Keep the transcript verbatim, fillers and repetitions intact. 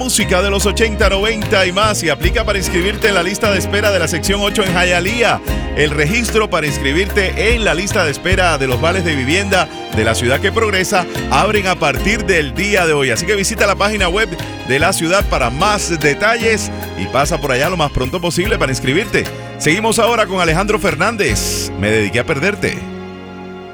Música de los ochenta, noventa y más y aplica para inscribirte en la lista de espera de la sección ocho en Hialeah. El registro para inscribirte en la lista de espera de los vales de vivienda de la ciudad que progresa abren a partir del día de hoy. Así que visita la página web de la ciudad para más detalles y pasa por allá lo más pronto posible para inscribirte. Seguimos ahora con Alejandro Fernández. Me dediqué a perderte.